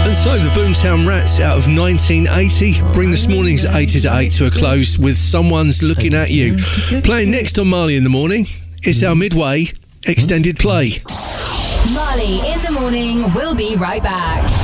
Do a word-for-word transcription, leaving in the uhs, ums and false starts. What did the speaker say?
So the Boomtown Rats out of nineteen eighty bring this morning's eighties at eight to a close with Someone's Looking at You. Playing next on Marley in the Morning, it's our Midway extended play. Marley in the Morning, we'll be right back.